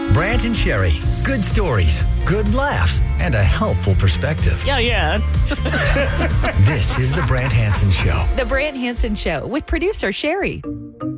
Brant and Sherry. Good stories, good laughs, and a helpful perspective. Yeah. This is The Brant Hanson Show. The Brant Hanson Show with producer Sherry.